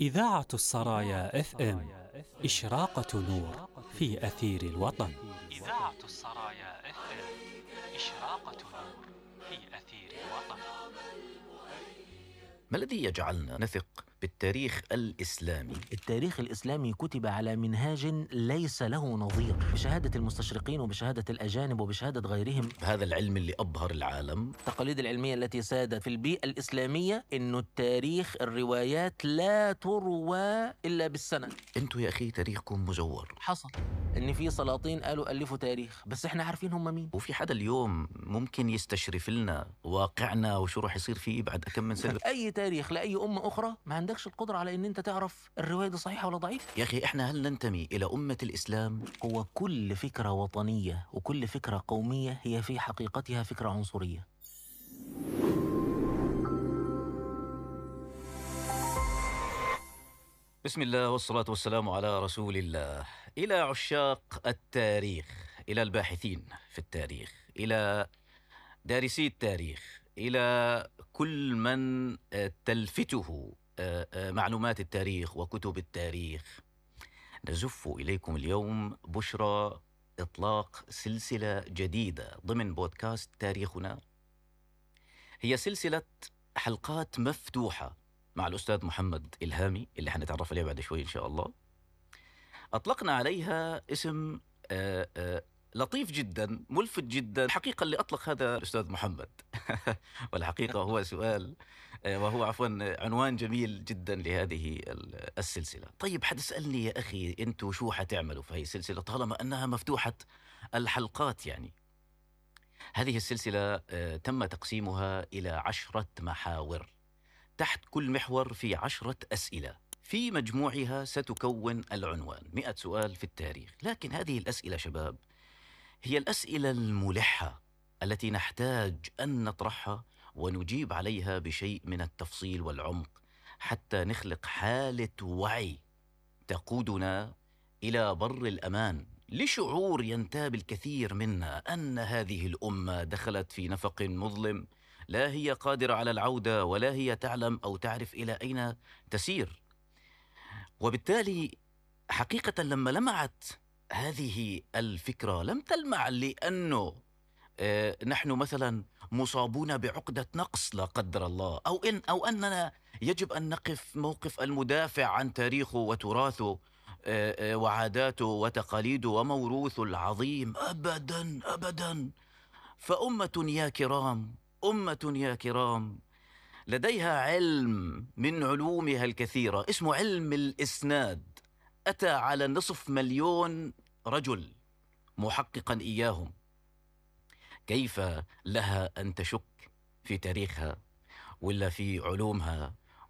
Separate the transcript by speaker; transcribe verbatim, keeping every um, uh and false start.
Speaker 1: إذاعة السرايا اف ام، إشراقة نور في أثير الوطن. إذاعة السرايا اف ام، إشراقة نور في أثير الوطن.
Speaker 2: ما الذي يجعلنا نثق بالتاريخ الإسلامي؟
Speaker 3: التاريخ الإسلامي كتب على منهاج ليس له نظير، بشهادة المستشرقين وبشهادة الأجانب وبشهادة غيرهم.
Speaker 2: هذا العلم اللي أبهر العالم.
Speaker 3: التقاليد العلمية التي سادت في البيئة الإسلامية إنه التاريخ الروايات لا تروى إلا بالسند.
Speaker 2: أنتوا يا أخي تاريخكم مزور.
Speaker 3: حصل إن في سلاطين قالوا ألفوا تاريخ، بس إحنا عارفين هم مين.
Speaker 2: وفي حدا اليوم ممكن يستشرف لنا واقعنا وشو رح يصير فيه بعد كم من سنة؟
Speaker 3: أي تاريخ لأي أمة أخرى ما عندكش القدرة على إن أنت تعرف الرواية دي صحيحة ولا ضعيفة.
Speaker 2: يا أخي إحنا هل ننتمي إلى أمة الإسلام؟
Speaker 3: هو كل فكرة وطنية وكل فكرة قومية هي في حقيقتها فكرة عنصرية.
Speaker 2: بسم الله والصلاة والسلام على رسول الله. إلى عشاق التاريخ، إلى الباحثين في التاريخ، إلى دارسي التاريخ، إلى كل من تلفته معلومات التاريخ وكتب التاريخ، نزف إليكم اليوم بشرى إطلاق سلسلة جديدة ضمن بودكاست تاريخنا. هي سلسلة حلقات مفتوحة مع الأستاذ محمد إلهامي اللي حنتعرف عليه بعد شوي إن شاء الله. أطلقنا عليها اسم آآ آآ لطيف جدا، ملفت جدا. الحقيقة اللي أطلق هذا الأستاذ محمد والحقيقة هو سؤال وهو عفوا عنوان جميل جدا لهذه السلسلة. طيب حد سألني يا أخي أنتوا شو حتعملوا في هذه السلسلة طالما أنها مفتوحة الحلقات؟ يعني هذه السلسلة تم تقسيمها إلى عشرة محاور، تحت كل محور في عشرة أسئلة، في مجموعها ستكون العنوان مئة سؤال في التاريخ. لكن هذه الأسئلة شباب هي الأسئلة الملحة التي نحتاج أن نطرحها ونجيب عليها بشيء من التفصيل والعمق حتى نخلق حالة وعي تقودنا إلى بر الأمان، لشعور ينتاب الكثير منا أن هذه الأمة دخلت في نفق مظلم، لا هي قادرة على العودة ولا هي تعلم أو تعرف إلى أين تسير. وبالتالي حقيقة لما لمعت هذه الفكرة لم تلمع لأنه آه نحن مثلا مصابون بعقدة نقص لا قدر الله، أو, إن أو أننا يجب أن نقف موقف المدافع عن تاريخه وتراثه آه آه وعاداته وتقاليده وموروثه العظيم. أبدا أبدا. فأمة يا كرام، أمة يا كرام لديها علم من علومها الكثيرة اسمه علم الإسناد، أتى على نصف مليون رجل محققا إياهم. كيف لها أن تشك في تاريخها ولا في علومها